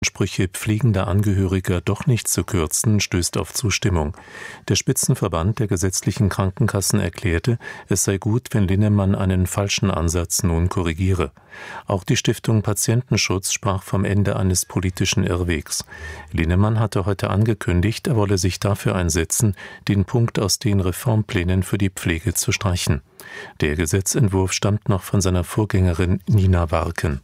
Ansprüche pflegender Angehöriger doch nicht zu kürzen, stößt auf Zustimmung. Der Spitzenverband der gesetzlichen Krankenkassen erklärte, es sei gut, wenn Linnemann einen falschen Ansatz nun korrigiere. Auch die Stiftung Patientenschutz sprach vom Ende eines politischen Irrwegs. Linnemann hatte heute angekündigt, er wolle sich dafür einsetzen, den Punkt aus den Reformplänen für die Pflege zu streichen. Der Gesetzentwurf stammt noch von seiner Vorgängerin Nina Warken.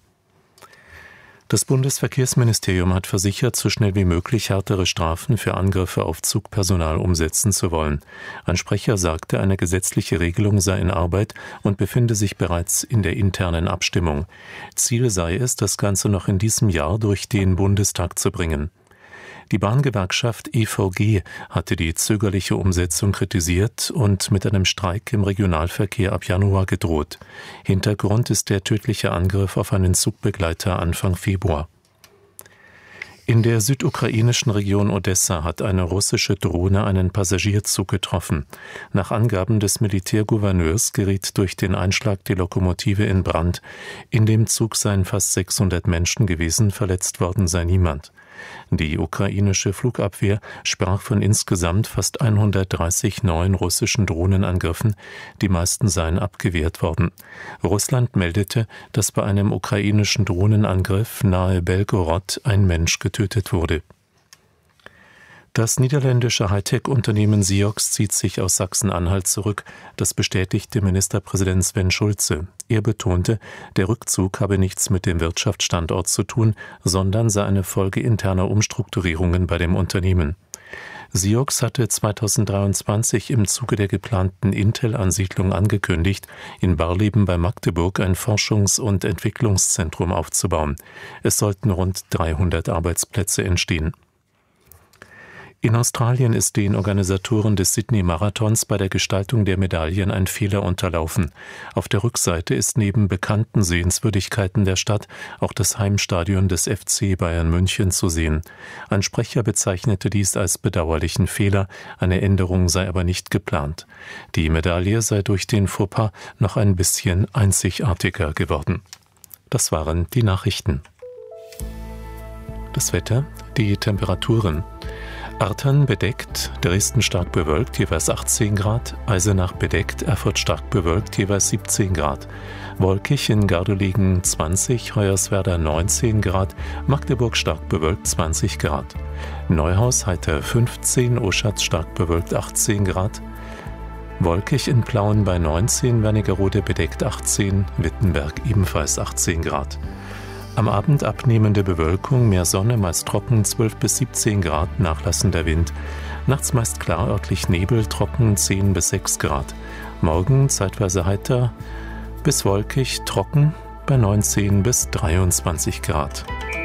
Das Bundesverkehrsministerium hat versichert, so schnell wie möglich härtere Strafen für Angriffe auf Zugpersonal umsetzen zu wollen. Ein Sprecher sagte, eine gesetzliche Regelung sei in Arbeit und befinde sich bereits in der internen Abstimmung. Ziel sei es, das Ganze noch in diesem Jahr durch den Bundestag zu bringen. Die Bahngewerkschaft EVG hatte die zögerliche Umsetzung kritisiert und mit einem Streik im Regionalverkehr ab Januar gedroht. Hintergrund ist der tödliche Angriff auf einen Zugbegleiter Anfang Februar. In der südukrainischen Region Odessa hat eine russische Drohne einen Passagierzug getroffen. Nach Angaben des Militärgouverneurs geriet durch den Einschlag die Lokomotive in Brand. In dem Zug seien fast 600 Menschen gewesen, verletzt worden sei niemand. Die ukrainische Flugabwehr sprach von insgesamt fast 130 neuen russischen Drohnenangriffen, die meisten seien abgewehrt worden. Russland meldete, dass bei einem ukrainischen Drohnenangriff nahe Belgorod ein Mensch getötet wurde. Das niederländische Hightech-Unternehmen Siox zieht sich aus Sachsen-Anhalt zurück. Das bestätigte Ministerpräsident Sven Schulze. Er betonte, der Rückzug habe nichts mit dem Wirtschaftsstandort zu tun, sondern sei eine Folge interner Umstrukturierungen bei dem Unternehmen. Siox hatte 2023 im Zuge der geplanten Intel-Ansiedlung angekündigt, in Barleben bei Magdeburg ein Forschungs- und Entwicklungszentrum aufzubauen. Es sollten rund 300 Arbeitsplätze entstehen. In Australien ist den Organisatoren des Sydney-Marathons bei der Gestaltung der Medaillen ein Fehler unterlaufen. Auf der Rückseite ist neben bekannten Sehenswürdigkeiten der Stadt auch das Heimstadion des FC Bayern München zu sehen. Ein Sprecher bezeichnete dies als bedauerlichen Fehler, eine Änderung sei aber nicht geplant. Die Medaille sei durch den Fauxpas noch ein bisschen einzigartiger geworden. Das waren die Nachrichten. Das Wetter, die Temperaturen. Artern bedeckt, Dresden stark bewölkt, jeweils 18 Grad, Eisenach bedeckt, Erfurt stark bewölkt, jeweils 17 Grad, wolkig in Gardelegen 20, Hoyerswerda 19 Grad, Magdeburg stark bewölkt 20 Grad, Neuhaus heiter 15, Oschatz stark bewölkt 18 Grad, wolkig in Plauen bei 19, Wernigerode bedeckt 18, Wittenberg ebenfalls 18 Grad. Am Abend abnehmende Bewölkung, mehr Sonne, meist trocken, 12 bis 17 Grad, nachlassender Wind. Nachts meist klar, örtlich Nebel, trocken, 10 bis 6 Grad. Morgen zeitweise heiter bis wolkig, trocken, bei 19 bis 23 Grad.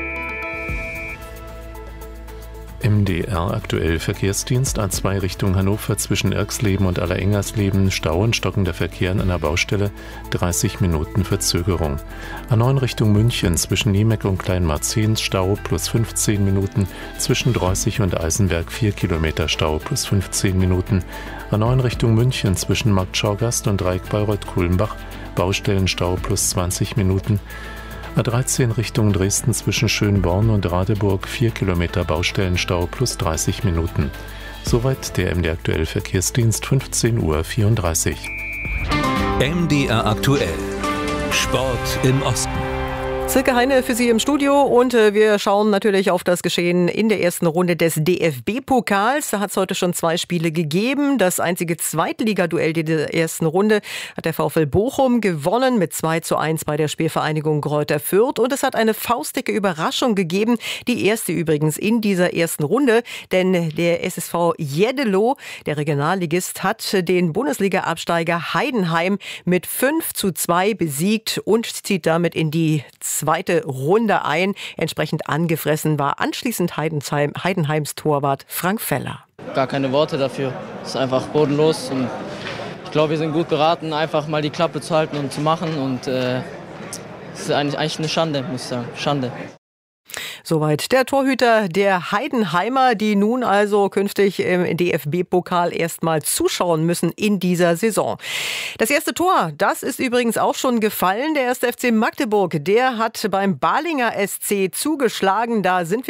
MDR aktuell Verkehrsdienst A2 Richtung Hannover zwischen Erxleben und Allerengersleben, Stau und stockender Verkehr an einer Baustelle, 30 Minuten Verzögerung. A9 Richtung München zwischen Niemeck und Kleinmarzehns, Stau plus 15 Minuten, zwischen Dreußig und Eisenberg 4 Kilometer Stau plus 15 Minuten. A9 Richtung München zwischen Markt Schaugasst und Dreieck Bayreuth-Kulmbach, Baustellenstau plus 20 Minuten. A13 Richtung Dresden zwischen Schönborn und Radeburg 4 Kilometer Baustellenstau plus 30 Minuten. Soweit der MDR aktuell Verkehrsdienst 15:34 Uhr. MDR aktuell. Sport im Osten. Silke Heine für Sie im Studio und wir schauen natürlich auf das Geschehen in der ersten Runde des DFB-Pokals. Da hat es heute schon 2 Spiele gegeben. Das einzige Zweitligaduell der ersten Runde hat der VfL Bochum gewonnen mit 2:1 bei der Spielvereinigung Greuther Fürth. Und es hat eine faustdicke Überraschung gegeben, die erste übrigens in dieser ersten Runde. Denn der SSV Jeddelo, der Regionalligist, hat den Bundesliga-Absteiger Heidenheim mit 5:2 besiegt und zieht damit in die zweite Runde ein. Entsprechend angefressen war anschließend Heidenheims Torwart Frank Feller. Gar keine Worte dafür. Es ist einfach bodenlos. Und ich glaube, wir sind gut beraten, einfach mal die Klappe zu halten und zu machen. Und es ist eigentlich eine Schande, muss ich sagen. Schande. Soweit der Torhüter der Heidenheimer, die nun also künftig im DFB-Pokal erstmal zuschauen müssen in dieser Saison. Das erste Tor, das ist übrigens auch schon gefallen. Der 1. FC Magdeburg, der hat beim Balinger SC zugeschlagen. Da sind wir